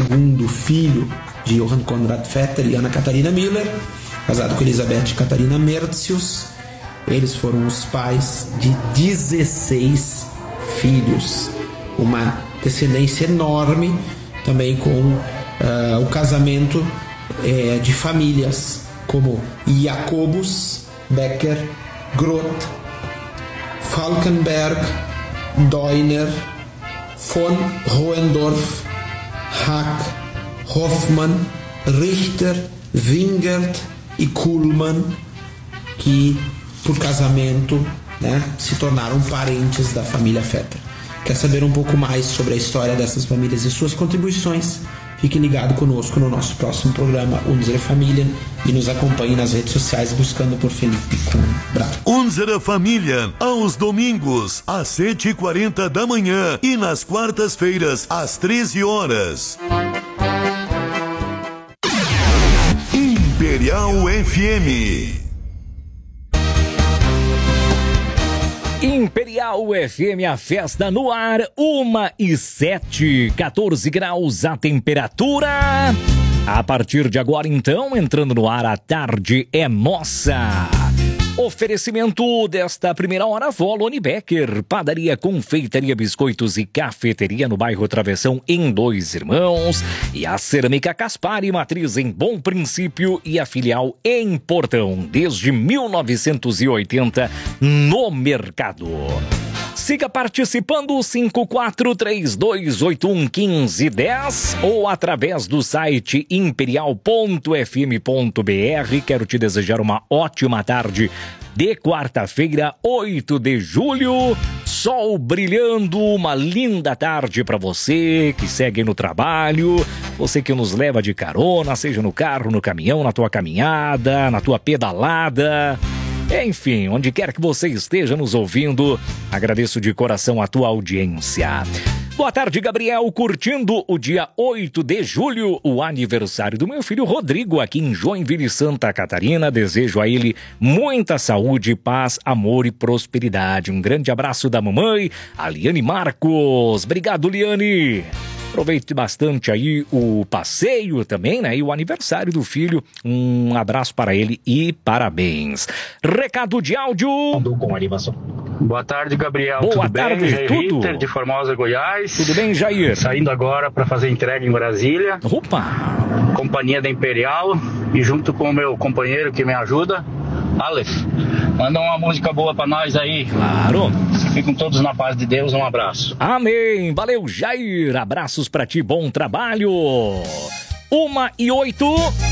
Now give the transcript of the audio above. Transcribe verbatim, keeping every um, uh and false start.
segundo filho de Johann Conrad Vetter e Ana Catarina Miller, casado com Elisabeth Catarina Merzius. Eles foram os pais de dezesseis filhos, uma descendência enorme, também com uh, o casamento uh, de famílias como Jacobus, Becker, Groth, Falkenberg, Deuner, von Hohendorf, Hack, Hoffmann, Richter, Wingert e Kuhlmann, que por casamento, né, se tornaram parentes da família Vetter. Quer saber um pouco mais sobre a história dessas famílias e suas contribuições? Fique ligado conosco no nosso próximo programa Unsere Familien e nos acompanhe nas redes sociais buscando por Felipe Kuhn Braga. Unsere Familien, aos domingos, às sete e quarenta da manhã e nas quartas-feiras, às treze horas. Imperial F M. Imperial F M, a festa no ar, uma e sete, quatorze graus a temperatura. A partir de agora, então, entrando no ar, a tarde é nossa. Oferecimento desta primeira hora, Volone Becker, padaria, confeitaria, biscoitos e cafeteria no bairro Travessão, em Dois Irmãos. E a Cerâmica Caspari, matriz em Bom Princípio e a filial em Portão, desde mil novecentos e oitenta no mercado. Siga participando, cinco quatro três dois oito um um cinco um zero ou através do site imperial ponto f m ponto b r. Quero te desejar uma ótima tarde de quarta-feira, oito de julho. Sol brilhando, uma linda tarde para você que segue no trabalho, você que nos leva de carona, seja no carro, no caminhão, na tua caminhada, na tua pedalada. Enfim, onde quer que você esteja nos ouvindo, agradeço de coração a tua audiência. Boa tarde, Gabriel, curtindo o dia oito de julho, o aniversário do meu filho Rodrigo, aqui em Joinville, Santa Catarina. Desejo a ele muita saúde, paz, amor e prosperidade. Um grande abraço da mamãe, a Liane Marcos. Obrigado, Liane. Aproveite bastante aí o passeio também, né? E o aniversário do filho. Um abraço para ele e parabéns. Recado de áudio. Com animação. Boa tarde, Gabriel. Boa tudo tarde, bem? Jair tudo. Ritter, de Formosa, Goiás. Tudo bem, Jair? Saindo agora para fazer entrega em Brasília. Opa! Companhia da Imperial e junto com o meu companheiro que me ajuda, Aleph. Manda uma música boa pra nós aí. Claro. Fiquem todos na paz de Deus, um abraço. Amém. Valeu, Jair. Abraços pra ti, bom trabalho. Uma e oito.